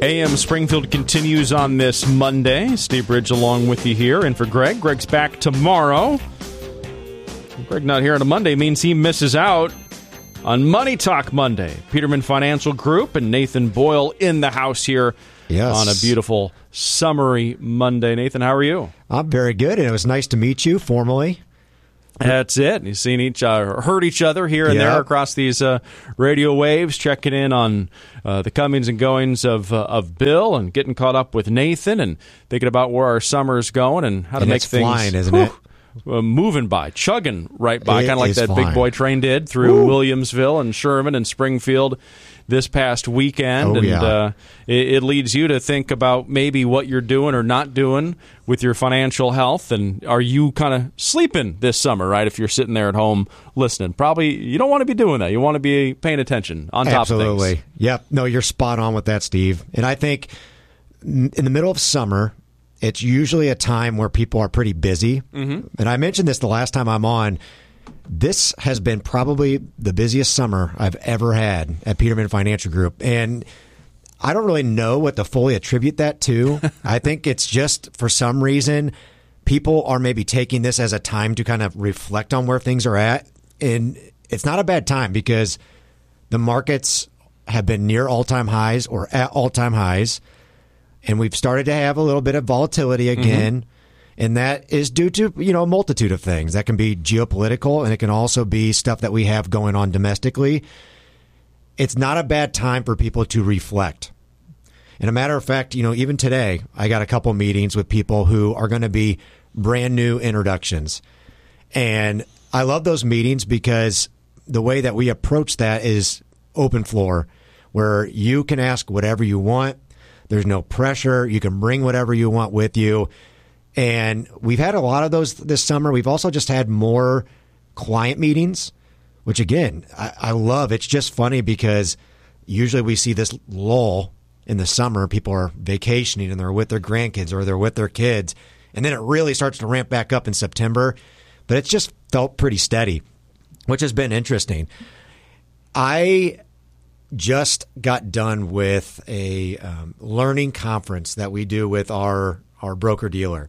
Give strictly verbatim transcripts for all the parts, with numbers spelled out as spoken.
A M Springfield continues on this Monday. Steve Bridge along with you here. And for Greg, Greg's back tomorrow. Greg not here on a Monday means he misses out on Money Talk Monday. Peterman Financial Group and Nathan Boyle in the house here yes. on a beautiful summery Monday. Nathan, how are you? I'm very good, and it was nice to meet you formally. That's it. You've seen each uh, heard each other here and yep. there across these uh, radio waves, checking in on uh, the comings and goings of uh, of Bill and getting caught up with Nathan and thinking about where our summer's going and how to and make it's things flying, isn't whew, it? Uh, moving by, chugging right by, kind of like that flying. big boy train did through Woo. Williamsville and Sherman and Springfield this past weekend. Oh, and yeah. uh, it, it leads you to think about maybe what you're doing or not doing with your financial health. And are you kind of sleeping this summer, right? If you're sitting there at home listening, probably you don't want to be doing that. You want to be paying attention on top Absolutely. of things. Yep. No, you're spot on with that, Steve. And I think in the middle of summer, it's usually a time where people are pretty busy. Mm-hmm. And I mentioned this the last time I'm on. This has been probably the busiest summer I've ever had at Peterman Financial Group. And I don't really know what to fully attribute that to. I think it's just, for some reason, people are maybe taking this as a time to kind of reflect on where things are at. And it's not a bad time because the markets have been near all-time highs or at all-time highs. And we've started to have a little bit of volatility again. Mm-hmm. And that is due to, you know, a multitude of things. That can be geopolitical, and it can also be stuff that we have going on domestically. It's not a bad time for people to reflect. And a matter of fact, you know, even today, I got a couple meetings with people who are going to be brand new introductions. And I love those meetings because the way that we approach that is open floor, where you can ask whatever you want. There's no pressure. You can bring whatever you want with you. And we've had a lot of those this summer. We've also just had more client meetings, which, again, I, I love. It's just funny because usually we see this lull in the summer. People are vacationing and they're with their grandkids or they're with their kids. And then it really starts to ramp back up in September. But it's just felt pretty steady, which has been interesting. I just got done with a um, learning conference that we do with our, our broker-dealer.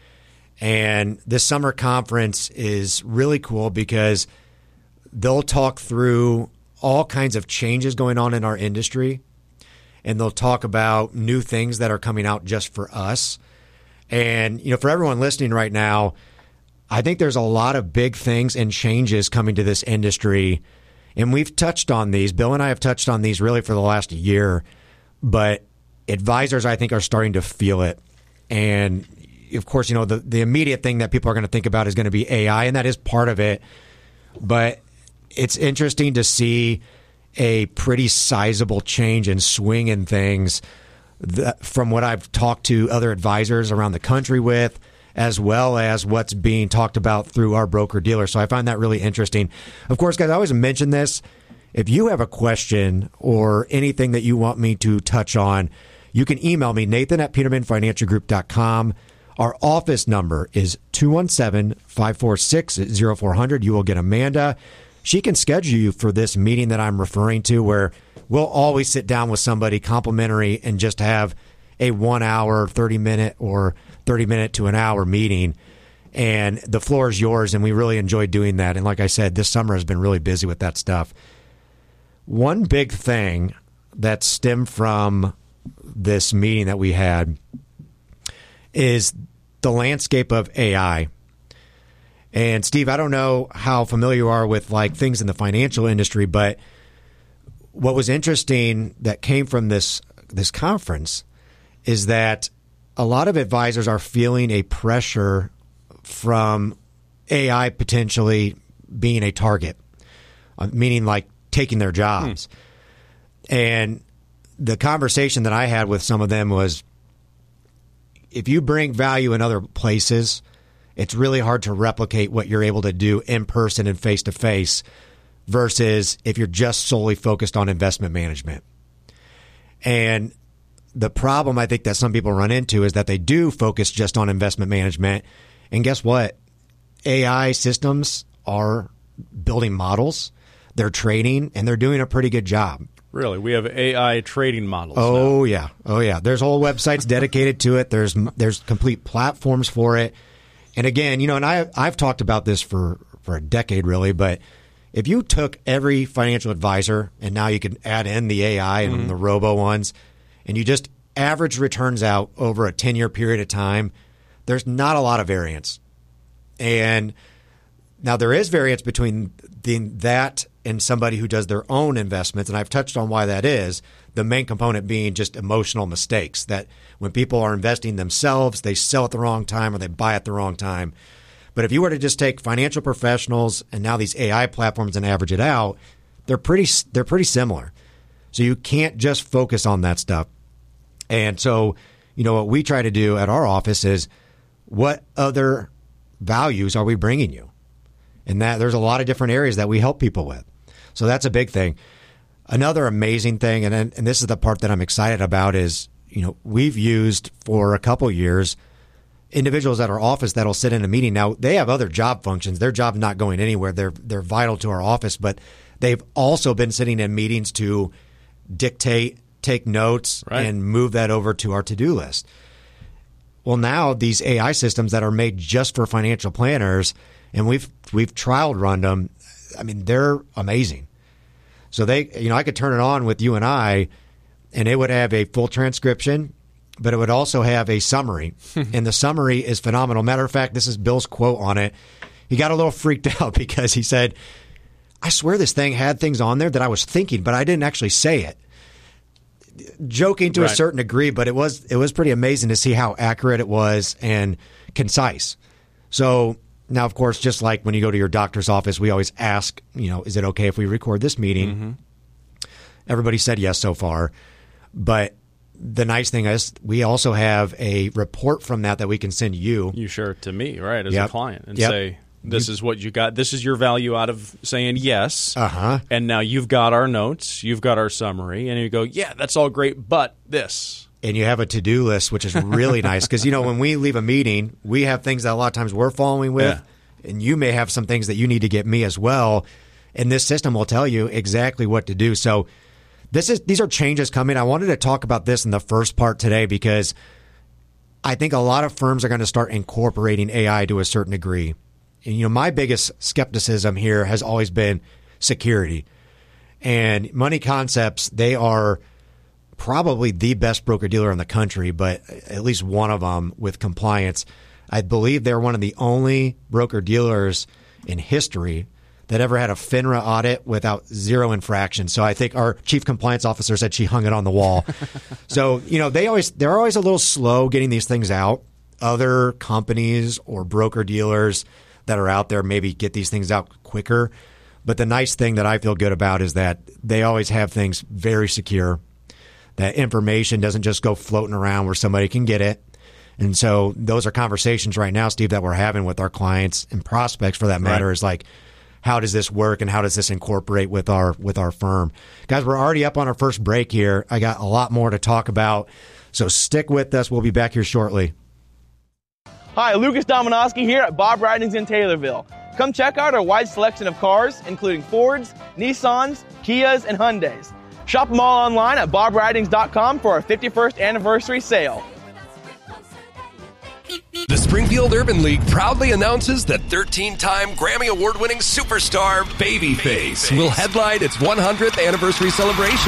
And this summer conference is really cool because they'll talk through all kinds of changes going on in our industry, and they'll talk about new things that are coming out just for us. And, you know, for everyone listening right now, I think there's a lot of big things and changes coming to this industry. And we've touched on these. Bill and I have touched on these really for the last year. But advisors, I think, are starting to feel it. And, of course, you know, the, the immediate thing that people are going to think about is going to be A I, and that is part of it. But it's interesting to see a pretty sizable change and swing in things that, from what I've talked to other advisors around the country with, as well as what's being talked about through our broker-dealer. So I find that really interesting. Of course, guys, I always mention this. If you have a question or anything that you want me to touch on, you can email me, Nathan at peterman financial group dot com. Our office number is two one seven, five four six, zero four zero zero. You will get Amanda. She can schedule you for this meeting that I'm referring to, where we'll always sit down with somebody complimentary and just have a one-hour, thirty-minute or thirty-minute to an hour meeting. And the floor is yours, and we really enjoy doing that. And like I said, this summer has been really busy with that stuff. One big thing that stemmed from this meeting that we had is the landscape of A I. And Steve, I don't know how familiar you are with like things in the financial industry, but what was interesting that came from this this conference is that a lot of advisors are feeling a pressure from A I potentially being a target, uh, meaning like taking their jobs. Hmm. And the conversation that I had with some of them was, if you bring value in other places, it's really hard to replicate what you're able to do in person and face to face versus if you're just solely focused on investment management. And the problem I think that some people run into is that they do focus just on investment management. And guess what? A I systems are building models, they're training, and they're doing a pretty good job. Really? We have A I trading models Oh, now. yeah. Oh, yeah. There's whole websites dedicated to it. There's there's complete platforms for it. And again, you know, and I, I've talked about this for, for a decade, really, but if you took every financial advisor, and now you can add in the A I and mm-hmm. the robo ones, and you just average returns out over a ten-year period of time, there's not a lot of variance. And now there is variance between the, that and somebody who does their own investments, and I've touched on why that is, the main component being just emotional mistakes, that when people are investing themselves, they sell at the wrong time or they buy at the wrong time. But if you were to just take financial professionals and now these A I platforms and average it out, they're pretty they're pretty similar. So you can't just focus on that stuff. And so, you know, what we try to do at our office is, what other values are we bringing you? And that there's a lot of different areas that we help people with. So that's a big thing. Another amazing thing, and and this is the part that I'm excited about, is, you know, we've used for a couple years individuals at our office that'll sit in a meeting. Now, they have other job functions. Their job's not going anywhere. They're they're vital to our office, but they've also been sitting in meetings to dictate, take notes, right, and move that over to our to-do list. Well, now these A I systems that are made just for financial planners, and we've we've trialed run them, I mean, they're amazing. So they, you know, I could turn it on with you and I, and it would have a full transcription, but it would also have a summary. And the summary is phenomenal. Matter of fact, this is Bill's quote on it. He got a little freaked out because he said, I swear this thing had things on there that I was thinking, but I didn't actually say it. Joking to right. a certain degree, but it was it was pretty amazing to see how accurate it was and concise. So now, of course, just like when you go to your doctor's office, we always ask, you know, is it okay if we record this meeting? Mm-hmm. Everybody said yes so far. But the nice thing is we also have a report from that that we can send you. You share it to me, right, as yep. a client, and yep. say, this you, is what you got. This is your value out of saying yes. Uh-huh. And now you've got our notes. You've got our summary. And you go, yeah, that's all great, but this. And you have a to-do list, which is really nice. Because, you know, when we leave a meeting, we have things that a lot of times we're following with. Yeah. And you may have some things that you need to get me as well. And this system will tell you exactly what to do. So this is these are changes coming. I wanted to talk about this in the first part today because I think a lot of firms are going to start incorporating A I to a certain degree. And, you know, my biggest skepticism here has always been security. And Money Concepts, they are probably the best broker-dealer in the country, but at least one of them with compliance. I believe they're one of the only broker-dealers in history that ever had a FINRA audit without zero infractions. So I think our chief compliance officer said she hung it on the wall. So, you know, they always they're always a little slow getting these things out. Other companies or broker-dealers that are out there maybe get these things out quicker. But the nice thing that I feel good about is that they always have things very secure. That information doesn't just go floating around where somebody can get it. And so those are conversations right now, Steve, that we're having with our clients and prospects for that matter, right. is like, how does this work and how does this incorporate with our with our firm? Guys, we're already up on our first break here. I got a lot more to talk about. So stick with us. We'll be back here shortly. Hi, Lucas Dominowski here at Bob Ridings in Taylorville. Come check out our wide selection of cars, including Fords, Nissans, Kias, and Hyundais. Shop them all online at bob ridings dot com for our fifty-first anniversary sale. The Springfield Urban League proudly announces that thirteen-time Grammy Award-winning superstar Babyface will headline its one hundredth anniversary celebration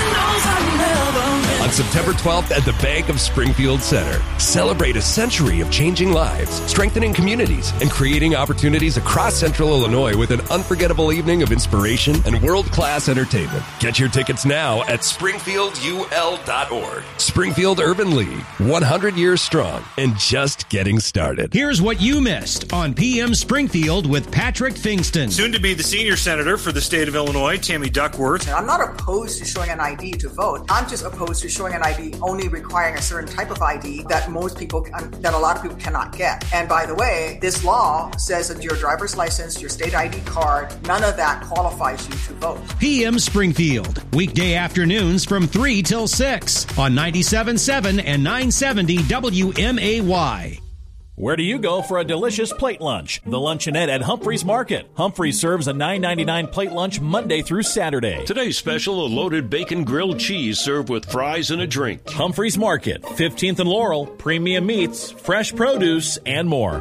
on September twelfth at the Bank of Springfield Center. Celebrate a century of changing lives, strengthening communities, and creating opportunities across Central Illinois with an unforgettable evening of inspiration and world-class entertainment. Get your tickets now at springfield u l dot org. Springfield Urban League, one hundred years strong and just getting started. Here's what you missed on P M Springfield with Patrick Fingston. Soon to be the senior senator for the state of Illinois, Tammy Duckworth. I'm not opposed to showing an I D to vote. I'm just opposed to showing an I D only requiring a certain type of I D that most people, that a lot of people cannot get. And by the way, this law says that your driver's license, your state I D card, none of that qualifies you to vote. P M Springfield, weekday afternoons from three till six on ninety-seven point seven and nine seventy W M A Y. Where do you go for a delicious plate lunch? The Luncheonette at Humphreys Market. Humphreys serves a nine ninety-nine plate lunch Monday through Saturday. Today's special, a loaded bacon grilled cheese served with fries and a drink. Humphreys Market, fifteenth and Laurel, premium meats, fresh produce, and more.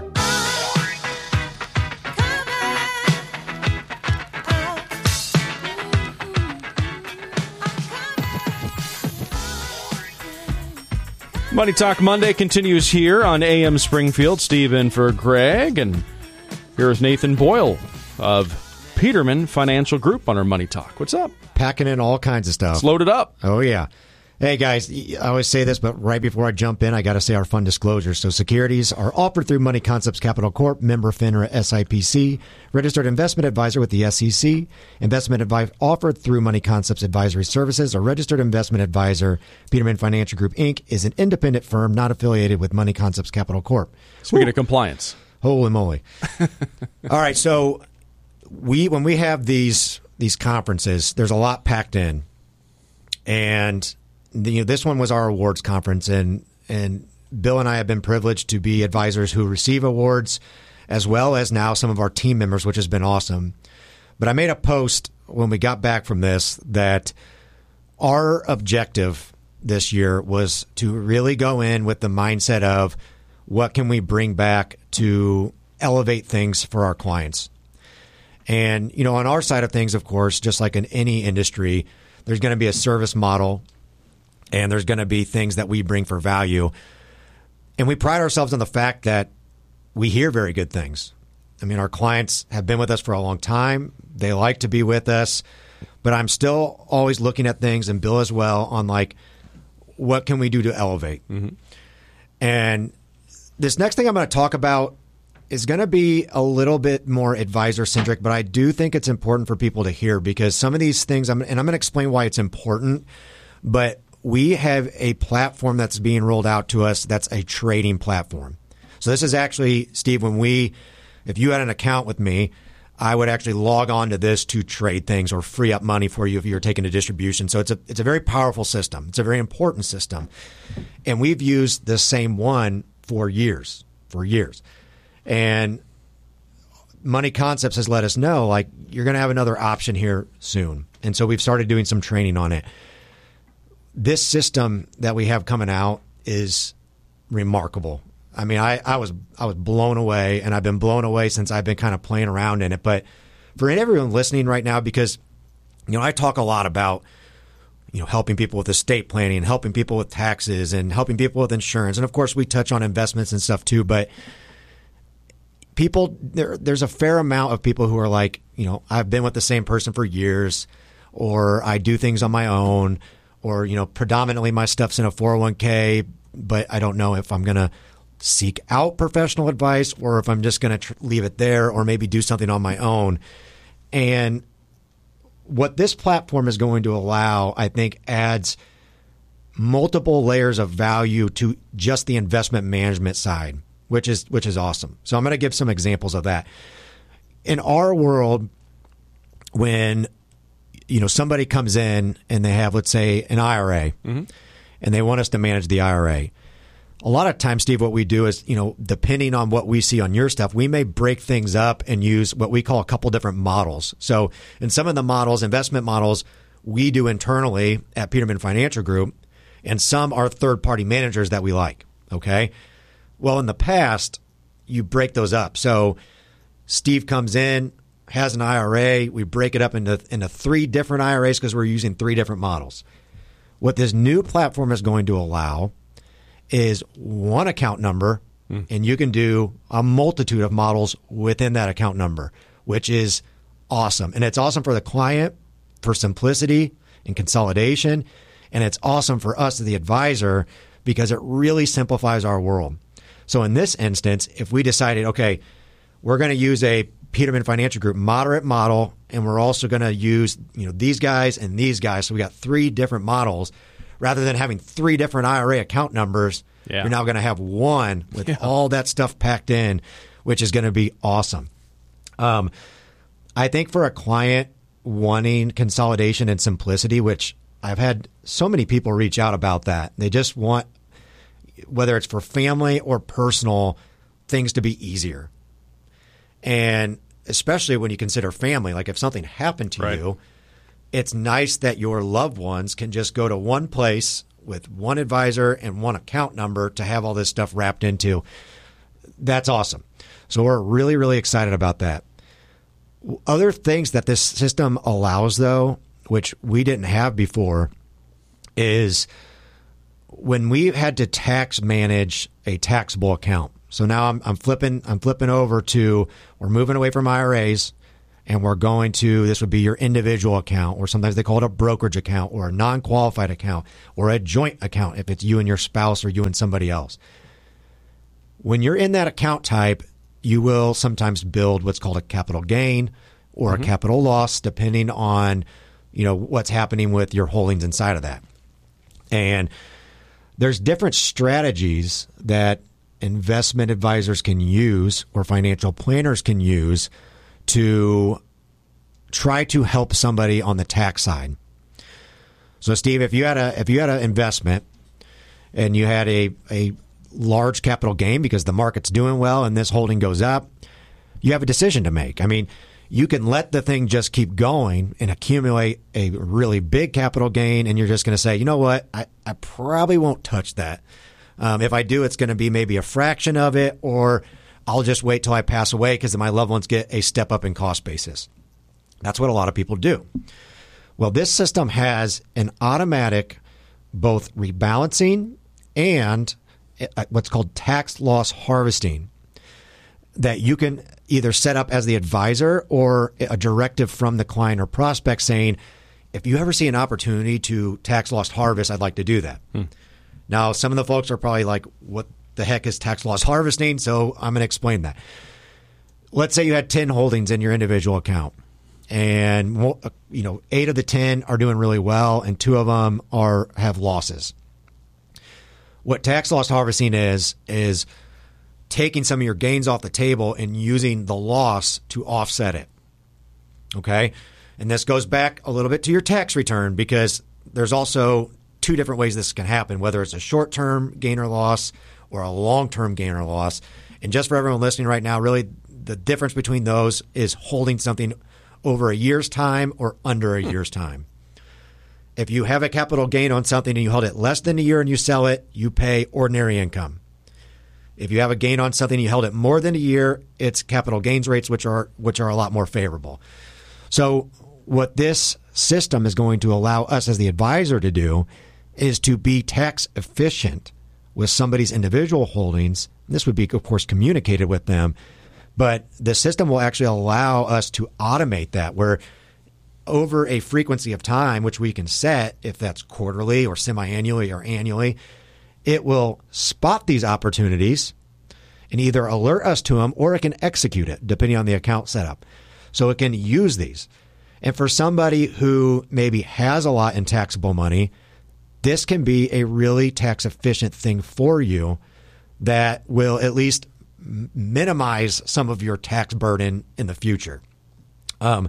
Money Talk Monday continues here on A M Springfield. Steve in for Greg, and here's Nathan Boyle of Peterman Financial Group on our Money Talk. What's up? Packing in all kinds of stuff. It's loaded up. Oh, yeah. Hey, guys, I always say this, but right before I jump in, I got to say our fun disclosures. So securities are offered through Money Concepts Capital Corp, member FINRA S I P C, registered investment advisor with the S E C. Investment advice offered through Money Concepts Advisory Services, a registered investment advisor. Peterman Financial Group, Incorporated is an independent firm not affiliated with Money Concepts Capital Corp. Speaking Ooh. of compliance. Holy moly. All right, so we when we have these these conferences, there's a lot packed in. And the, you know, this one was our awards conference, and and Bill and I have been privileged to be advisors who receive awards, as well as now some of our team members, which has been awesome. But I made a post when we got back from this that our objective this year was to really go in with the mindset of what can we bring back to elevate things for our clients. And, you know, on our side of things, of course, just like in any industry, there's going to be a service model, and there's going to be things that we bring for value. And we pride ourselves on the fact that we hear very good things. I mean, our clients have been with us for a long time. They like to be with us. But I'm still always looking at things, and Bill as well, on like, what can we do to elevate? Mm-hmm. And this next thing I'm going to talk about is going to be a little bit more advisor-centric, but I do think it's important for people to hear, because some of these things, I'm, and I'm going to explain why it's important, but we have a platform that's being rolled out to us that's a trading platform. So this is actually, Steve, when we, if you had an account with me, I would actually log on to this to trade things or free up money for you if you're taking a distribution. So it's a it's a very powerful system. It's a very important system. And we've used the same one for years, for years. And Money Concepts has let us know, like, you're going to have another option here soon. And so we've started doing some training on it. This system that we have coming out is remarkable. I mean, I, I was I was blown away, and I've been blown away since I've been kind of playing around in it. But for everyone listening right now, because, you know, I talk a lot about, you know, helping people with estate planning and helping people with taxes and helping people with insurance. And, of course, we touch on investments and stuff too. But people, there, there's a fair amount of people who are like, you know, I've been with the same person for years, or I do things on my own, or, you know, predominantly my stuff's in a four oh one k, but I don't know if I'm going to seek out professional advice or if I'm just going to tr- leave it there or maybe do something on my own. And what this platform is going to allow, I think, adds multiple layers of value to just the investment management side, which is which is awesome. So I'm going to give some examples of that. In our world, when you know somebody comes in and they have, let's say, an I R A, mm-hmm. and they want us to manage the I R A, a lot of times, Steve, what we do is, you know, depending on what we see on your stuff, we may break things up and use what we call a couple different models. So in some of the models, investment models, we do internally at Peterman Financial Group, and some are third-party managers that we like, okay? Well, in the past, you break those up. So Steve comes in, has an I R A. We break it up into, into three different I R As because we're using three different models. What this new platform is going to allow is one account number, mm. and you can do a multitude of models within that account number, which is awesome. And it's awesome for the client for simplicity and consolidation, and it's awesome for us, the advisor, because it really simplifies our world. So in this instance, if we decided, okay, we're going to use a Peterman Financial Group moderate model, and we're also going to use, you know, these guys and these guys, so we got three different models. Rather than having three different I R A account numbers, yeah. you're now going to have one with yeah. all that stuff packed in, which is going to be awesome. Um, I think for a client wanting consolidation and simplicity, which I've had so many people reach out about that. They just want, whether it's for family or personal, things to be easier. And especially when you consider family, like if something happened to right. you, it's nice that your loved ones can just go to one place with one advisor and one account number to have all this stuff wrapped into. That's awesome. So we're really, really excited about that. Other things that this system allows, though, which we didn't have before, is when we had to tax manage a taxable account. So now I'm, I'm flipping I'm flipping over to, we're moving away from I R As, and we're going to, this would be your individual account, or sometimes they call it a brokerage account, or a non-qualified account, or a joint account if it's you and your spouse or you and somebody else. When you're in that account type, you will sometimes build what's called a capital gain or mm-hmm. a capital loss, depending on, you know, what's happening with your holdings inside of that. And there's different strategies that investment advisors can use or financial planners can use to try to help somebody on the tax side. So, Steve, if you had a if you had an investment and you had a a large capital gain because the market's doing well and this holding goes up, you have a decision to make. I mean, you can let the thing just keep going and accumulate a really big capital gain, and you're just going to say, you know what, I, I probably won't touch that. Um, if I do, it's going to be maybe a fraction of it, or I'll just wait till I pass away because my loved ones get a step up in cost basis. That's what a lot of people do. Well, this system has an automatic both rebalancing and what's called tax loss harvesting that you can either set up as the advisor or a directive from the client or prospect saying, if you ever see an opportunity to tax loss harvest, I'd like to do that. Hmm. Now, some of the folks are probably like, what the heck is tax loss harvesting? So I'm going to explain that. Let's say you had ten holdings in your individual account, and you know eight of the ten are doing really well, and two of them are have losses. What tax loss harvesting is is taking some of your gains off the table and using the loss to offset it. Okay, and this goes back a little bit to your tax return, because there's also two different ways this can happen, whether it's a short-term gain or loss or a long-term gain or loss. And just for everyone listening right now, really the difference between those is holding something over a year's time or under a year's time. If you have a capital gain on something and you hold it less than a year and you sell it, you pay ordinary income. If you have a gain on something and you held it more than a year, it's capital gains rates, which are which are a lot more favorable. So what this system is going to allow us as the advisor to do is to be tax efficient with somebody's individual holdings. This would be, of course, communicated with them, but the system will actually allow us to automate that, where over a frequency of time, which we can set, if that's quarterly or semi-annually or annually, it will spot these opportunities and either alert us to them or it can execute it, depending on the account setup. So it can use these. And for somebody who maybe has a lot in taxable money, this can be a really tax efficient thing for you that will at least minimize some of your tax burden in the future. Um,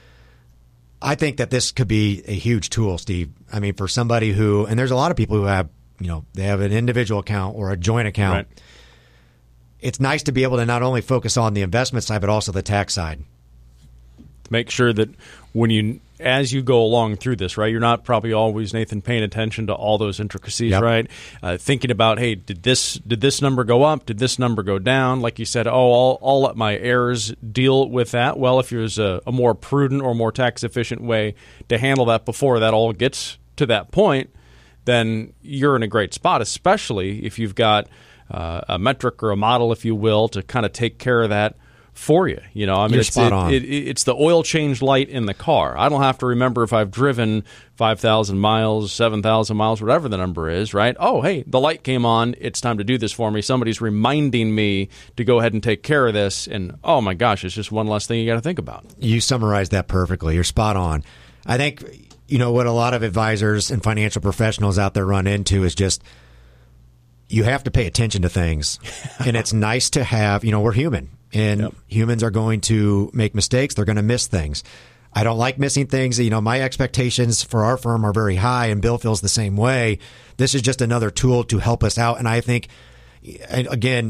I think that this could be a huge tool, Steve. I mean, for somebody who, and there's a lot of people who have, you know, they have an individual account or a joint account. Right. It's nice to be able to not only focus on the investment side, but also the tax side. Make sure that when you, as you go along through this, right, you're not probably always, Nathan, paying attention to all those intricacies, yep. right? Uh, thinking about, hey, did this did this number go up? Did this number go down? Like you said, oh, I'll, I'll let my heirs deal with that. Well, if there's a, a more prudent or more tax-efficient way to handle that before that all gets to that point, then you're in a great spot, especially if you've got uh, a metric or a model, if you will, to kind of take care of that for you. You know, I mean, You're it's, spot it, on. It, it, it's the oil change light in the car. I don't have to remember if I've driven five thousand miles, seven thousand miles, whatever the number is, right? Oh, hey, the light came on. It's time to do this for me. Somebody's reminding me to go ahead and take care of this. And, oh, my gosh, it's just one less thing you got to think about. You summarized that perfectly. You're spot on. I think, you know, what a lot of advisors and financial professionals out there run into is just you have to pay attention to things. And it's nice to have, you know, we're human. And yep. humans are going to make mistakes. They're going to miss things. I don't like missing things. You know, my expectations for our firm are very high, and Bill feels the same way. This is just another tool to help us out. And I think, again,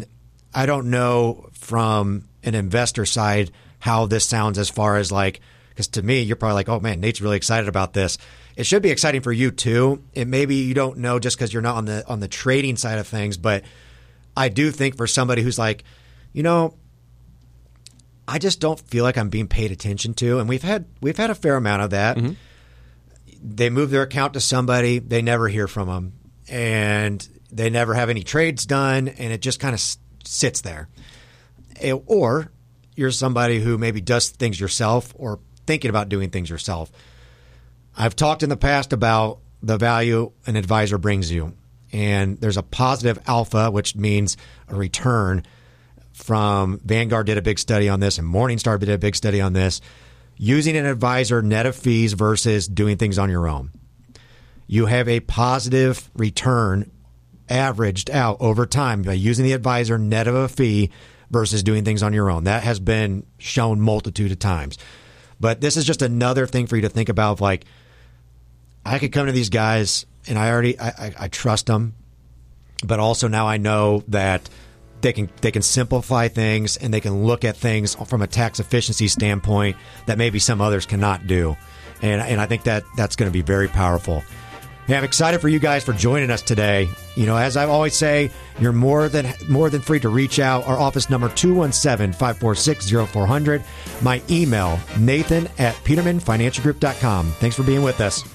I don't know from an investor side how this sounds as far as like, because to me, you're probably like, oh man, Nate's really excited about this. It should be exciting for you too. And maybe you don't know just because you're not on the on the trading side of things, but I do think for somebody who's like, you know, I just don't feel like I'm being paid attention to, and we've had we've had a fair amount of that. Mm-hmm. They move their account to somebody, they never hear from them, and they never have any trades done, and it just kind of s- sits there. It, or you're somebody who maybe does things yourself or thinking about doing things yourself. I've talked in the past about the value an advisor brings you, and there's a positive alpha, which means a return. From Vanguard did a big study on this, and Morningstar did a big study on this. Using an advisor net of fees versus doing things on your own. You have a positive return averaged out over time by using the advisor net of a fee versus doing things on your own. That has been shown multitude of times. But this is just another thing for you to think about. Like, I could come to these guys and I already I, I, I trust them, but also now I know that they can they can simplify things and they can look at things from a tax efficiency standpoint that maybe some others cannot do. And and I think that that's going to be very powerful. Hey, I'm excited for you guys for joining us today. You know, as I always say, you're more than more than free to reach out. Our office number, two one seven, five four six, zero four zero zero. My email, Nathan at Peterman Financial Group dot com. Thanks for being with us.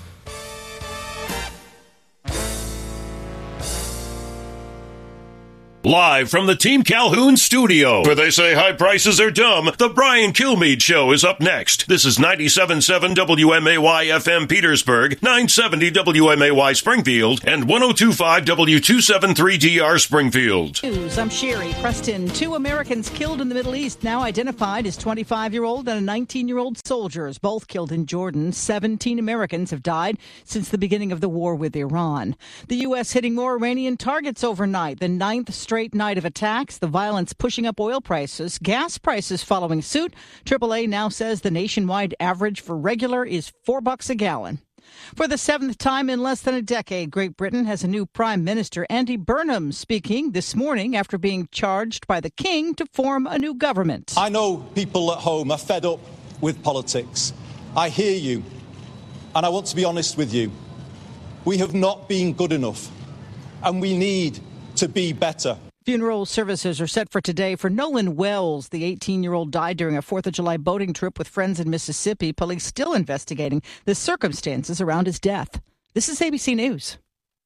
Live from the Team Calhoun studio, where they say high prices are dumb, the Brian Kilmeade Show is up next. This is ninety-seven point seven W M A Y F M Petersburg, nine seventy W M A Y Springfield, and ten twenty-five W two seventy-three D R Springfield. News. I'm Sherry Preston. Two Americans killed in the Middle East, now identified as twenty-five-year-old and a nineteen-year-old soldiers, both killed in Jordan. seventeen Americans have died since the beginning of the war with Iran. The U S hitting more Iranian targets overnight, the ninth straight night of attacks, the violence pushing up oil prices, gas prices following suit. triple A now says the nationwide average for regular is four bucks a gallon. For the seventh time in less than a decade, Great Britain has a new Prime Minister, Andy Burnham, speaking this morning after being charged by the King to form a new government. I know people at home are fed up with politics. I hear you, and I want to be honest with you. We have not been good enough, and we need to be better. Funeral services are set for today for Nolan Wells. The eighteen-year-old died during a fourth of July boating trip with friends in Mississippi. Police still investigating the circumstances around his death. This is A B C News.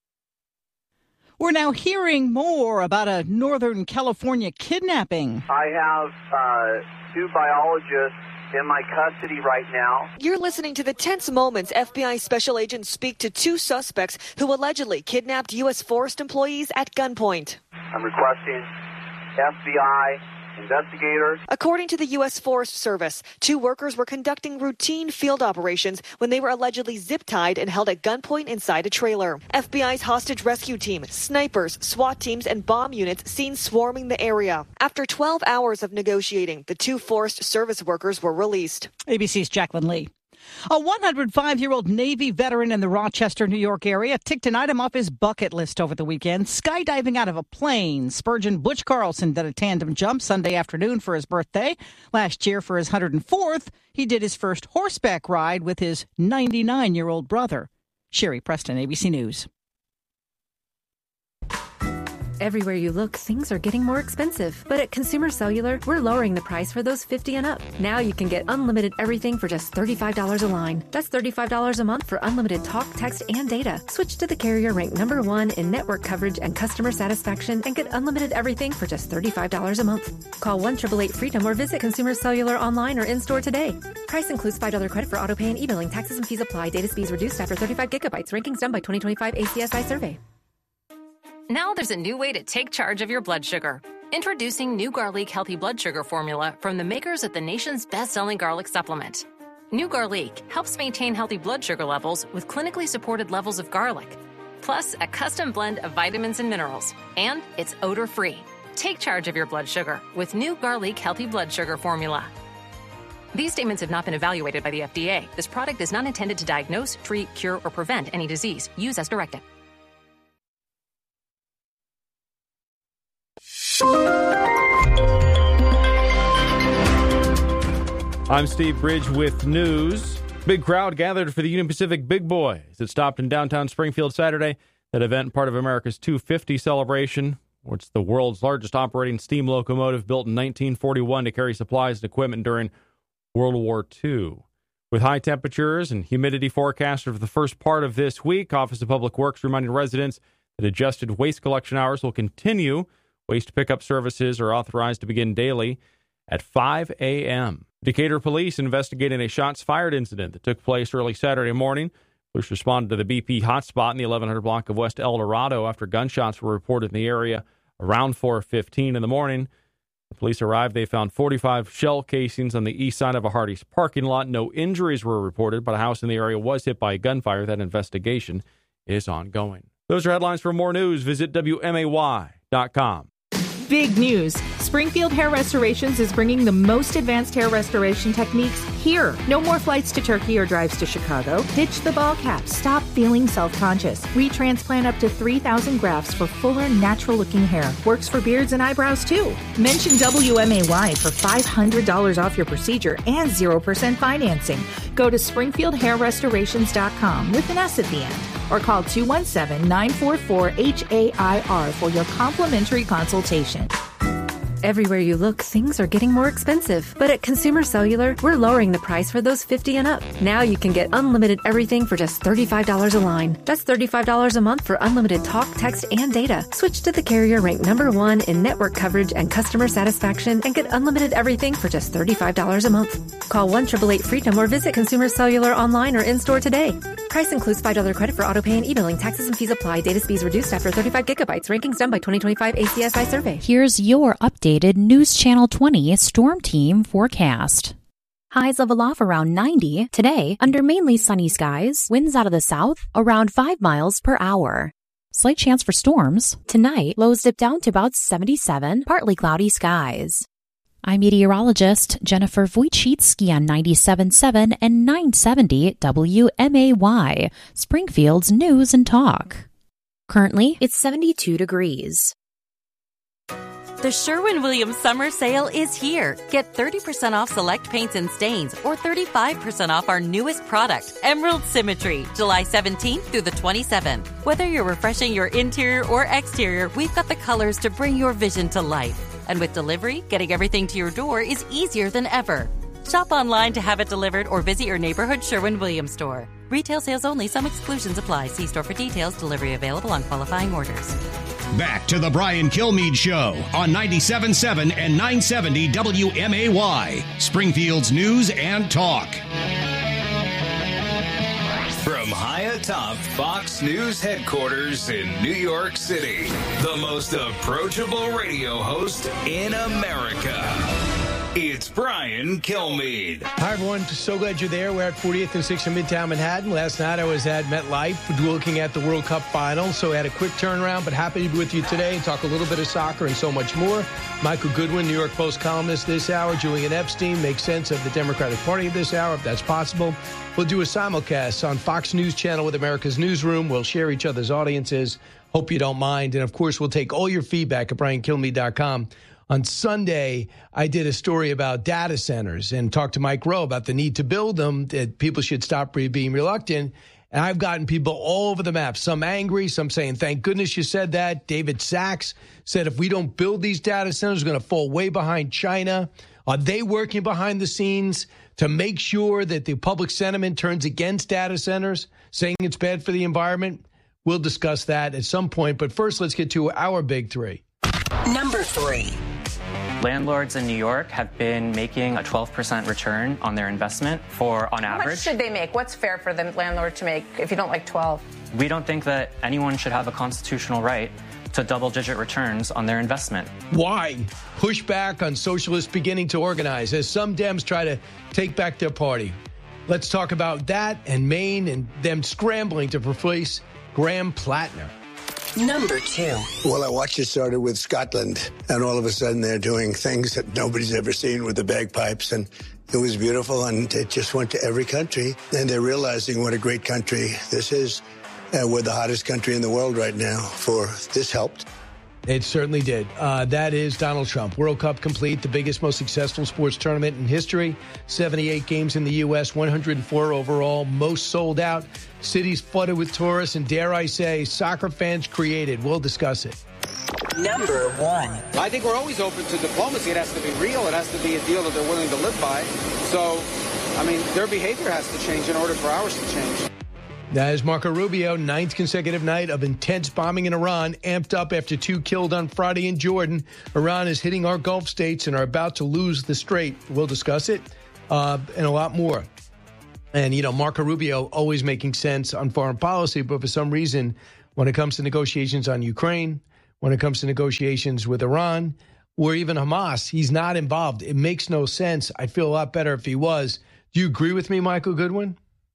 We're now hearing more about a Northern California kidnapping. I have uh, two biologists in my custody right now. You're listening to the tense moments F B I special agents speak to two suspects who allegedly kidnapped U S Forest employees at gunpoint. I'm requesting F B I investigators. According to the U S Forest Service, two workers were conducting routine field operations when they were allegedly zip-tied and held at gunpoint inside a trailer. F B I's hostage rescue team, snipers, SWAT teams, and bomb units seen swarming the area. After twelve hours of negotiating, the two Forest Service workers were released. A B C's Jacqueline Lee. A one hundred five-year-old Navy veteran in the Rochester, New York area ticked an item off his bucket list over the weekend, skydiving out of a plane. Spurgeon Butch Carlson did a tandem jump Sunday afternoon for his birthday. Last year, for his one hundred fourth, he did his first horseback ride with his ninety-nine-year-old brother. Sherry Preston, A B C News. Everywhere you look, things are getting more expensive. But at Consumer Cellular, we're lowering the price for those fifty and up. Now you can get unlimited everything for just thirty-five dollars a line. That's thirty-five dollars a month for unlimited talk, text, and data. Switch to the carrier ranked number one in network coverage and customer satisfaction and get unlimited everything for just thirty-five dollars a month. Call one eight eight eight FREEDOM or visit Consumer Cellular online or in-store today. Price includes five dollars credit for auto pay and e-billing. Taxes and fees apply. Data speeds reduced after thirty-five gigabytes. Rankings done by twenty twenty-five A C S I survey. Now there's a new way to take charge of your blood sugar. Introducing New Garlic Healthy Blood Sugar Formula from the makers of the nation's best-selling garlic supplement. New Garlic helps maintain healthy blood sugar levels with clinically supported levels of garlic, plus a custom blend of vitamins and minerals, and it's odor-free. Take charge of your blood sugar with New Garlic Healthy Blood Sugar Formula. These statements have not been evaluated by the F D A. This product is not intended to diagnose, treat, cure, or prevent any disease. Use as directed. Thank you. I'm Steve Bridge with news. Big crowd gathered for the Union Pacific Big Boys. It stopped in downtown Springfield Saturday. That event, part of America's two fifty celebration, which is the world's largest operating steam locomotive built in nineteen forty-one to carry supplies and equipment during World War Two. With high temperatures and humidity forecasted for the first part of this week, Office of Public Works reminding residents that adjusted waste collection hours will continue. Waste pickup services are authorized to begin daily at five a.m. Decatur police investigating a shots fired incident that took place early Saturday morning. Police responded to the B P hotspot in the eleven hundred block of West El Dorado after gunshots were reported in the area around four fifteen in the morning. The police arrived. They found forty-five shell casings on the east side of a Hardee's parking lot. No injuries were reported, but a house in the area was hit by a gunfire. That investigation is ongoing. Those are headlines. For more news, visit W M A Y dot com. Big news. Springfield Hair Restorations is bringing the most advanced hair restoration techniques here. No more flights to Turkey or drives to Chicago. Ditch the ball cap. Stop feeling self-conscious. Retransplant up to three thousand grafts for fuller, natural-looking hair. Works for beards and eyebrows, too. Mention W M A Y for five hundred dollars off your procedure and zero percent financing. Go to springfield hair restorations dot com with an S at the end. Or call two one seven, nine four four, H A I R for your complimentary consultation. Everywhere you look, things are getting more expensive. But at Consumer Cellular, we're lowering the price for those fifty and up. Now you can get unlimited everything for just thirty-five dollars a line. That's thirty-five dollars a month for unlimited talk, text, and data. Switch to the carrier ranked number one in network coverage and customer satisfaction and get unlimited everything for just thirty-five dollars a month. Call one eight eight eight freedom or visit Consumer Cellular online or in-store today. Price includes five dollars credit for autopay and e-billing. Taxes and fees apply. Data speeds reduced after thirty-five gigabytes. Rankings done by twenty twenty-five A C S I survey. Here's your updated News Channel twenty Storm Team forecast. Highs level off around ninety. Today, under mainly sunny skies, winds out of the south around five miles per hour. Slight chance for storms. Tonight, lows dip down to about seventy-seven, partly cloudy skies. I'm meteorologist Jennifer Wojcicki on ninety-seven point seven and nine seventy W M A Y, Springfield's News and Talk. Currently, it's seventy-two degrees. The Sherwin-Williams Summer Sale is here. Get thirty percent off select paints and stains or thirty-five percent off our newest product, Emerald Symmetry, July seventeenth through the twenty-seventh. Whether you're refreshing your interior or exterior, we've got the colors to bring your vision to life. And with delivery, getting everything to your door is easier than ever. Shop online to have it delivered or visit your neighborhood Sherwin-Williams store. Retail sales only. Some exclusions apply. See store for details. Delivery available on qualifying orders. Back to the Brian Kilmeade Show on ninety-seven point seven and nine seventy W M A Y, Springfield's News and Talk. From high atop Fox News headquarters in New York City, the most approachable radio host in America. It's Brian Kilmeade. Hi, everyone. So glad you're there. We're at fortieth and sixth in Midtown Manhattan. Last night I was at MetLife looking at the World Cup final, so I had a quick turnaround, but happy to be with you today and talk a little bit of soccer and so much more. Michael Goodwin, New York Post columnist this hour. Julian Epstein makes sense of the Democratic Party this hour, if that's possible. We'll do a simulcast on Fox News Channel with America's Newsroom. We'll share each other's audiences. Hope you don't mind. And, of course, we'll take all your feedback at brian kilmeade dot com. On Sunday, I did a story about data centers and talked to Mike Rowe about the need to build them, that people should stop being reluctant. And I've gotten people all over the map, some angry, some saying, thank goodness you said that. David Sachs said if we don't build these data centers, we're going to fall way behind China. Are they working behind the scenes to make sure that the public sentiment turns against data centers, saying it's bad for the environment? We'll discuss that at some point. But first, let's get to our big three. Number three. Landlords in New York have been making a twelve percent return on their investment for, on How average. How much should they make? What's fair for the landlord to make if you don't like twelve? We don't think that anyone should have a constitutional right to double-digit returns on their investment. Why? Pushback on socialists beginning to organize as some Dems try to take back their party. Let's talk about that and Maine and them scrambling to replace Graham Plattner. Number two. Well, I watched it started with Scotland, and all of a sudden they're doing things that nobody's ever seen with the bagpipes, and it was beautiful, and it just went to every country, and they're realizing what a great country this is. Uh, we're the hottest country in the world right now, for this helped. It certainly did. Uh, that is Donald Trump. World Cup complete, the biggest, most successful sports tournament in history. seventy-eight games in the U S, one hundred four overall, most sold out. Cities flooded with tourists, and dare I say, soccer fans created. We'll discuss it. Number one. I think we're always open to diplomacy. It has to be real. It has to be a deal that they're willing to live by. So, I mean, their behavior has to change in order for ours to change. That is Marco Rubio, ninth consecutive night of intense bombing in Iran, amped up after two killed on Friday in Jordan. Iran is hitting our Gulf states and are about to lose the strait. We'll discuss it uh, and a lot more. And, you know, Marco Rubio always making sense on foreign policy, but for some reason, when it comes to negotiations on Ukraine, when it comes to negotiations with Iran, or even Hamas, he's not involved. It makes no sense. I'd feel a lot better if he was. Do you agree with me, Michael Goodwin?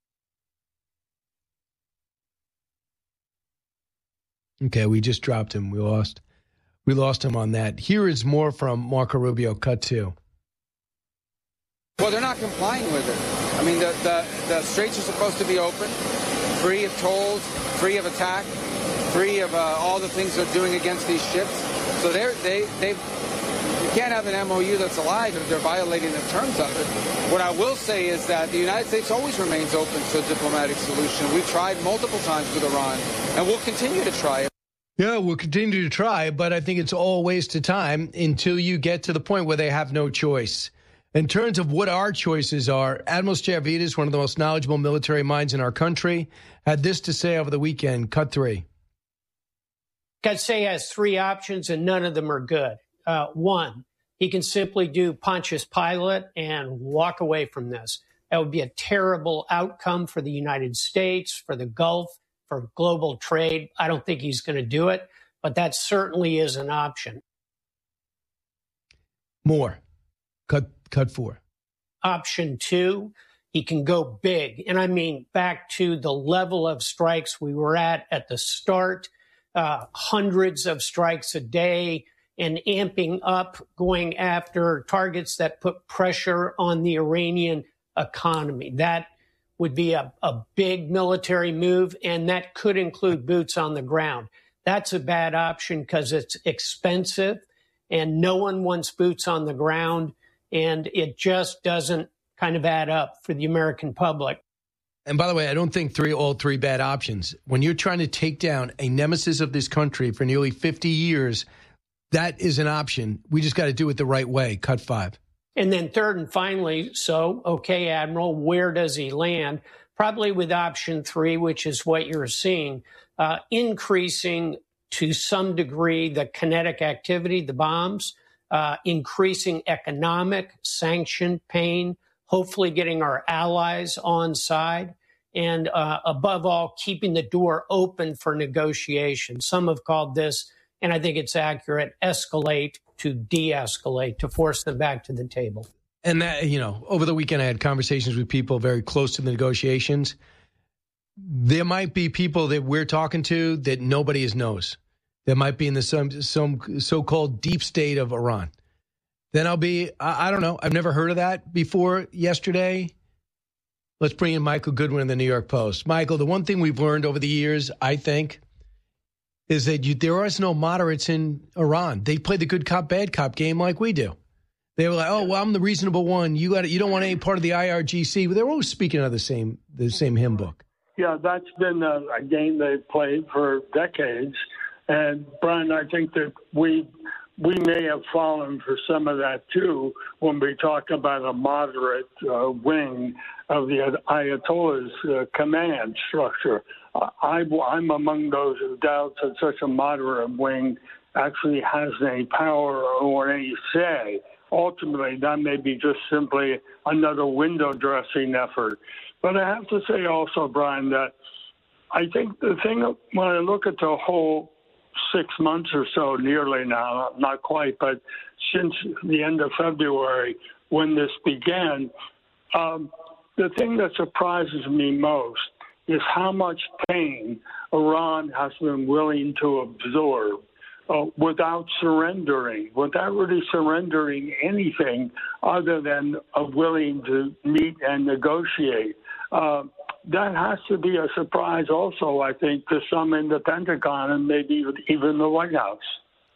Okay, we just dropped him. We lost we lost him on that. Here is more from Marco Rubio, cut two. Well, they're not complying with it. I mean, the, the, the straits are supposed to be open, free of tolls, free of attack, free of uh, all the things they're doing against these ships. So they're, they, they've, you can't have an M O U that's alive if they're violating the terms of it. What I will say is that the United States always remains open to a diplomatic solution. We've tried multiple times with Iran, and we'll continue to try it. Yeah, we'll continue to try, but I think it's all a waste of time until you get to the point where they have no choice. In terms of what our choices are, Admiral Stavridis, one of the most knowledgeable military minds in our country, had this to say over the weekend. Cut three. Katsay has three options, and none of them are good. Uh, one, he can simply do Pontius Pilate and walk away from this. That would be a terrible outcome for the United States, for the Gulf, for global trade. I don't think he's going to do it, but that certainly is an option. More. Cut, cut four. Option two, he can go big. And I mean back to the level of strikes we were at at the start, uh, hundreds of strikes a day, and amping up, going after targets that put pressure on the Iranian economy. That would be a, a big military move, and that could include boots on the ground. That's a bad option because it's expensive, and no one wants boots on the ground, and it just doesn't kind of add up for the American public. And by the way, I don't think three, all three bad options. When you're trying to take down a nemesis of this country for nearly fifty years, that is an option. We just got to do it the right way. Cut five. And then third and finally, so, okay, Admiral, where does he land? Probably with option three, which is what you're seeing, uh, increasing to some degree the kinetic activity, the bombs, uh, increasing economic sanction pain, hopefully getting our allies on side, and uh, above all, keeping the door open for negotiation. Some have called this, and I think it's accurate, escalate to de-escalate, to force them back to the table. And that, you know, over the weekend I had conversations with people very close to the negotiations. There might be people that we're talking to that nobody knows. There might be in the some some so-called deep state of Iran. Then I'll be, I, I don't know, I've never heard of that before yesterday. Let's bring in Michael Goodwin in the New York Post. Michael, the one thing we've learned over the years, I think, is that you, there is no moderates in Iran. They play the good cop, bad cop game like we do. They were like, oh, well, I'm the reasonable one. You got, you don't want any part of the I R G C. But they're always speaking of the same, the same hymn book. Yeah, that's been a, a game they've played for decades. And, Brian, I think that we we may have fallen for some of that, too, when we talk about a moderate uh, wing of the Ayatollah's uh, command structure. Uh, I, I'm among those who doubt that such a moderate wing actually has any power or any say. Ultimately, that may be just simply another window dressing effort. But I have to say also, Brian, that I think the thing, when I look at the whole six months or so, nearly now, not quite, but since the end of February when this began, um, the thing that surprises me most is how much pain Iran has been willing to absorb uh, without surrendering, without really surrendering anything other than uh, willing to meet and negotiate. Uh, that has to be a surprise also, I think, to some in the Pentagon and maybe even the White House.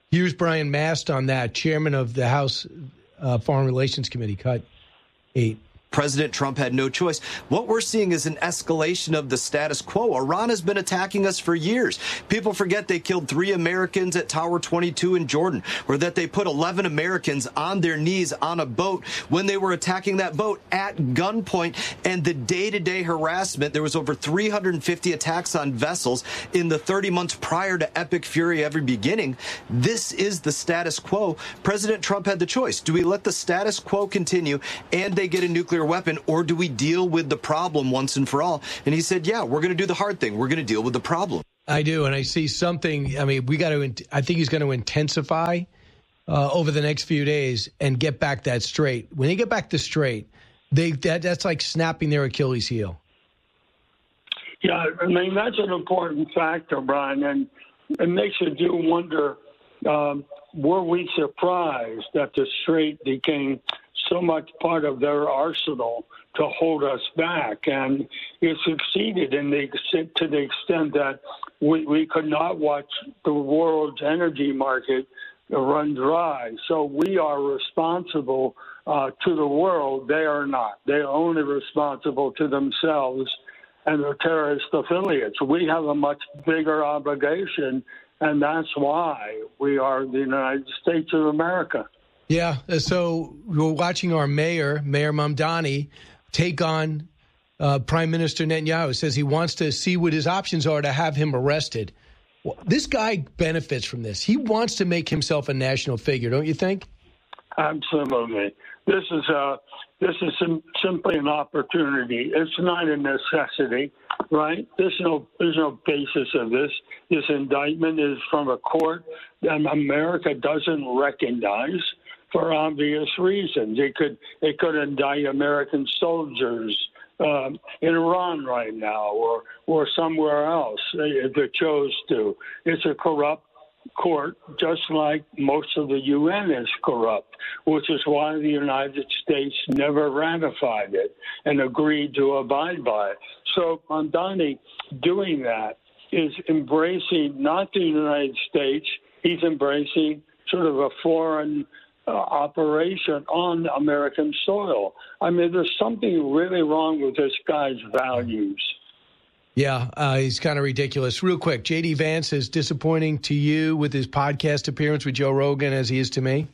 Here's Brian Mast on that, chairman of the House uh, Foreign Relations Committee, cut eight. President Trump had no choice. What we're seeing is an escalation of the status quo. Iran has been attacking us for years. People forget they killed three Americans at Tower twenty-two in Jordan, or that they put eleven Americans on their knees on a boat when they were attacking that boat at gunpoint. And the day-to-day harassment, there was over three hundred fifty attacks on vessels in the thirty months prior to Epic Fury ever beginning. This is the status quo. President Trump had the choice. Do we let the status quo continue and they get a nuclear weapon, or do we deal with the problem once and for all? And he said, yeah, we're going to do the hard thing. We're going to deal with the problem. I do, and I see something. I mean, we got to. I think he's going to intensify uh, over the next few days and get back that straight. When they get back to straight, they that that's like snapping their Achilles heel. Yeah, I mean, that's an important factor, Brian, and it makes you do wonder, um, were we surprised that the strait became so much part of their arsenal to hold us back? And it succeeded in the, to the extent that we, we could not watch the world's energy market run dry. So we are responsible uh, to the world. They are not. They are only responsible to themselves and their terrorist affiliates. We have a much bigger obligation, and that's why we are the United States of America. Yeah, so we're watching our mayor, Mayor Mamdani, take on uh, Prime Minister Netanyahu. Says he wants to see what his options are to have him arrested. Well, this guy benefits from this. He wants to make himself a national figure, don't you think? Absolutely. This is a this is sim- simply an opportunity. It's not a necessity, right? There's no there's no basis of this. This indictment is from a court that America doesn't recognize, for obvious reasons. It could it could indict American soldiers um, in Iran right now, or or somewhere else if it chose to. It's a corrupt court, just like most of the U N is corrupt, which is why the United States never ratified it and agreed to abide by it. So Mamdani doing that is embracing not the United States, he's embracing sort of a foreign Uh, operation on American soil. I mean, there's something really wrong with this guy's values. Yeah, uh, he's kind of ridiculous. Real quick, J D. Vance is disappointing to you with his podcast appearance with Joe Rogan as he is to me?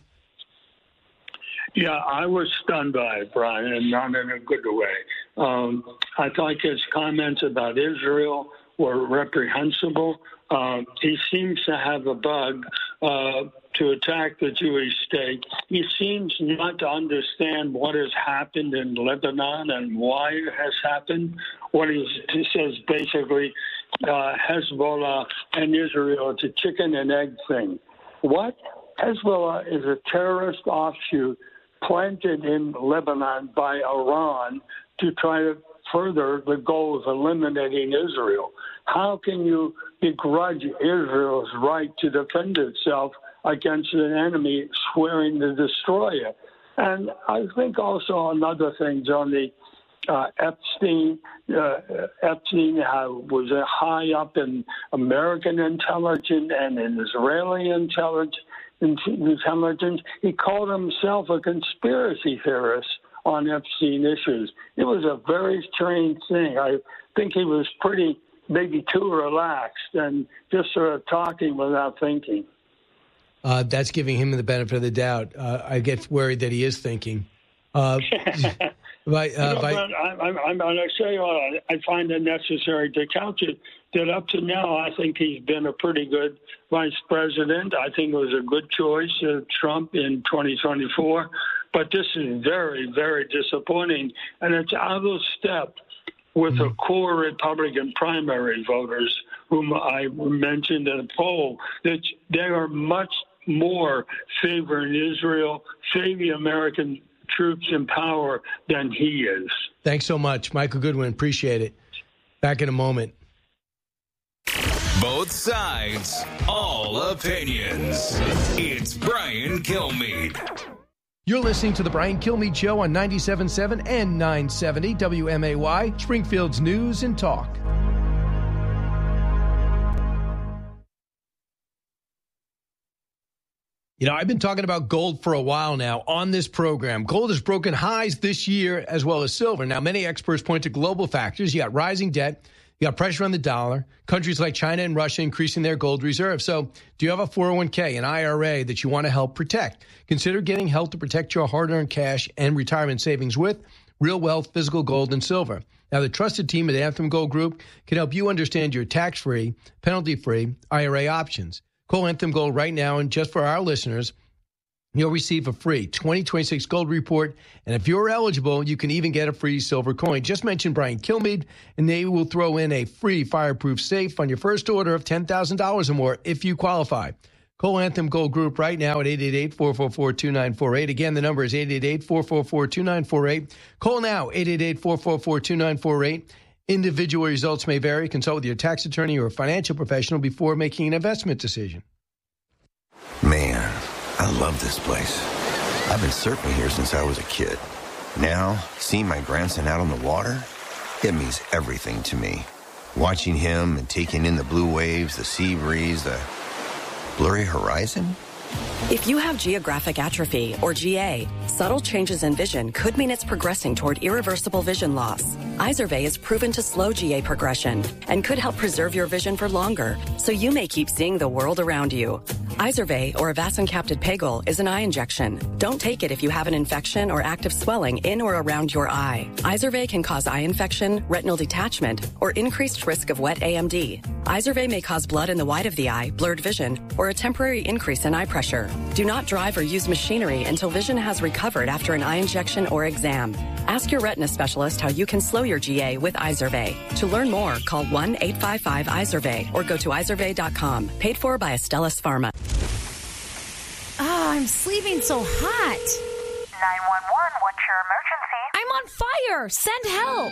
Yeah, I was stunned by it, Brian, and not in a good way. Um, I thought his comments about Israel were reprehensible. Uh, he seems to have a bug uh, to attack the Jewish state. He seems not to understand what has happened in Lebanon and why it has happened. What he says basically, uh, Hezbollah and Israel, it's a chicken and egg thing. What? Hezbollah is a terrorist offshoot planted in Lebanon by Iran to try to further the goal of eliminating Israel. How can you begrudge Israel's right to defend itself against an enemy swearing to destroy it? And I think also another thing, on the uh, Epstein, uh, Epstein uh, was uh, high up in American intelligence and in Israeli intelligence. intelligence. He called himself a conspiracy theorist on Epstein issues. It was a very strange thing. I think he was pretty, maybe too relaxed and just sort of talking without thinking. Uh, that's giving him the benefit of the doubt. Uh, I get worried that he is thinking. Uh, by, uh, you know, by, I, I'm, I'm going to say uh, I find it necessary to count it that up to now, I think he's been a pretty good vice president. I think it was a good choice, uh, Trump in twenty twenty-four. But this is very, very disappointing, and it's out of step with the core Republican primary voters, whom I mentioned in a poll, that they are much more favoring Israel, favoring American troops in power than he is. Thanks so much, Michael Goodwin. Appreciate it. Back in a moment. Both sides, all opinions. It's Brian Kilmeade. You're listening to the Brian Kilmeade Show on ninety-seven point seven and nine seventy W M A Y, Springfield's News and Talk. You know, I've been talking about gold for a while now on this program. Gold has broken highs this year as well as silver. Now, many experts point to global factors. You got rising debt. You got pressure on the dollar. Countries like China and Russia increasing their gold reserves. So do you have a four oh one k, an I R A that you want to help protect? Consider getting help to protect your hard-earned cash and retirement savings with Real Wealth Physical Gold and Silver. Now, the trusted team at Anthem Gold Group can help you understand your tax-free, penalty-free I R A options. Call Anthem Gold right now, and just for our listeners, you'll receive a free twenty twenty-six gold report, and if you're eligible, you can even get a free silver coin. Just mention Brian Kilmeade, and they will throw in a free fireproof safe on your first order of ten thousand dollars or more if you qualify. Call Anthem Gold Group right now at eight eight eight, four four four, two nine four eight. Again, the number is eight eight eight, four four four, two nine four eight. Call now, eight eight eight, four four four, two nine four eight. Individual results may vary. Consult with your tax attorney or a financial professional before making an investment decision. Man, I love this place. I've been surfing here since I was a kid. Now, seeing my grandson out on the water, it means everything to me. Watching him and taking in the blue waves, the sea breeze, the blurry horizon. If you have geographic atrophy, or G A, subtle changes in vision could mean it's progressing toward irreversible vision loss. Izervay is proven to slow G A progression and could help preserve your vision for longer, so you may keep seeing the world around you. Izervay, or avacincaptad pegol, is an eye injection. Don't take it if you have an infection or active swelling in or around your eye. Izervay can cause eye infection, retinal detachment, or increased risk of wet A M D. Izervay may cause blood in the white of the eye, blurred vision, or a temporary increase in eye pressure. Do not drive or use machinery until vision has recovered after an eye injection or exam. Ask your retina specialist how you can slow your G A with Izervay. To learn more, call one eight five five Izervay or go to izervay dot com. Paid for by Astellas Pharma. Ah, I'm sleeping so hot. nine one one, what's your emergency? I'm on fire. Send help.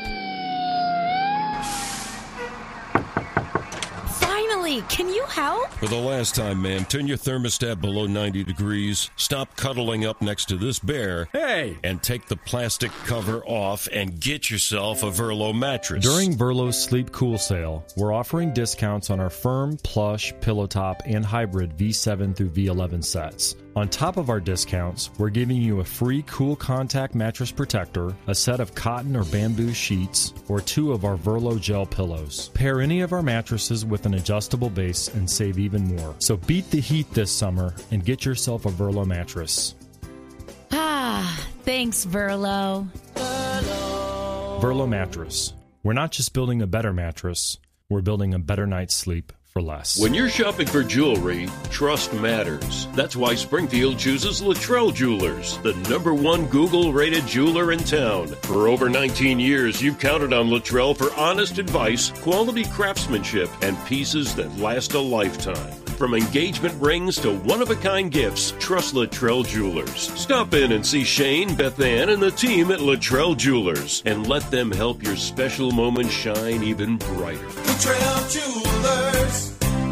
Finally, can you help? For the last time, ma'am, turn your thermostat below ninety degrees, stop cuddling up next to this bear, hey, and take the plastic cover off and get yourself a Verlo mattress. During Verlo's Sleep Cool sale, we're offering discounts on our firm, plush, pillow top, and hybrid V seven through V eleven sets. On top of our discounts, we're giving you a free Cool Contact mattress protector, a set of cotton or bamboo sheets, or two of our Verlo gel pillows. Pair any of our mattresses with an adjustable base and save even more. So beat the heat this summer and get yourself a Verlo mattress. Ah, thanks, Verlo. Verlo mattress. We're not just building a better mattress, we're building a better night's sleep for less. When you're shopping for jewelry, trust matters. That's why Springfield chooses Luttrell Jewelers, the number one Google-rated jeweler in town. For over nineteen years, you've counted on Luttrell for honest advice, quality craftsmanship, and pieces that last a lifetime. From engagement rings to one-of-a-kind gifts, trust Luttrell Jewelers. Stop in and see Shane, Beth Ann, and the team at Luttrell Jewelers, and let them help your special moment shine even brighter. Luttrell Jewelers.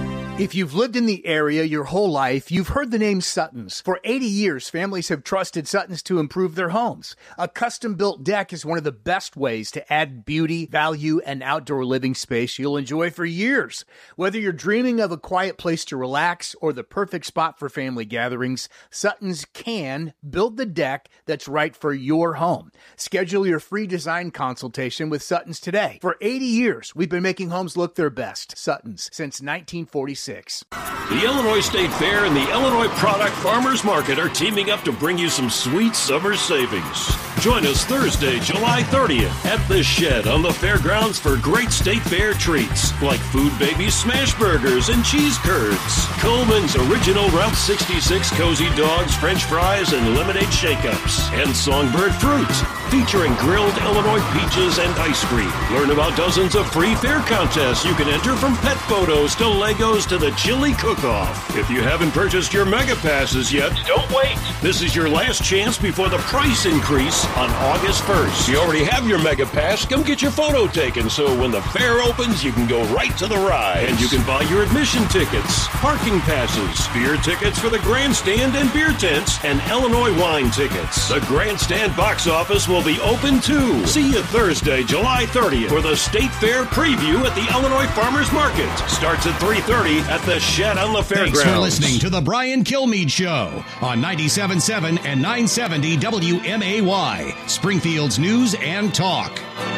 If you've lived in the area your whole life, you've heard the name Sutton's. For eighty years, families have trusted Sutton's to improve their homes. A custom-built deck is one of the best ways to add beauty, value, and outdoor living space you'll enjoy for years. Whether you're dreaming of a quiet place to relax or the perfect spot for family gatherings, Sutton's can build the deck that's right for your home. Schedule your free design consultation with Sutton's today. For eighty years, we've been making homes look their best. Sutton's, since nineteen forty-six. The Illinois State Fair and the Illinois Product Farmers Market are teaming up to bring you some sweet summer savings. Join us Thursday, July thirtieth at The Shed on the fairgrounds for great State Fair treats like Food Baby smash burgers and cheese curds, Coleman's original Route sixty-six cozy dogs, french fries, and lemonade shake-ups, and Songbird fruit featuring grilled Illinois peaches and ice cream. Learn about dozens of free fair contests you can enter, from pet photos to Legos to the chili cook-off. If you haven't purchased your Mega Passes yet, don't wait. This is your last chance before the price increase on August first. If you already have your Mega Pass, come get your photo taken so when the fair opens, you can go right to the ride. And you can buy your admission tickets, parking passes, beer tickets for the grandstand and beer tents, and Illinois wine tickets. The grandstand box office will be open too. See you Thursday, July thirtieth for the State Fair preview at the Illinois Farmers Market. Starts at three thirty at the Shed on the Fairgrounds. Thanks for listening to the Brian Kilmeade Show on ninety-seven point seven and nine seventy W M A Y, Springfield's News and Talk.